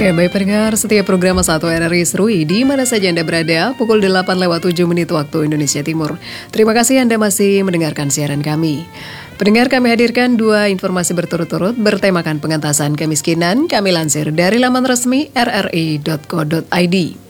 Oke, baik pendengar, setiap program 1 RRI Serui di mana saja Anda berada, pukul 8:07 waktu Indonesia Timur. Terima kasih Anda masih mendengarkan siaran kami. Pendengar, kami hadirkan 2 informasi berturut-turut bertemakan pengentasan kemiskinan. Kami lansir dari laman resmi rri.co.id.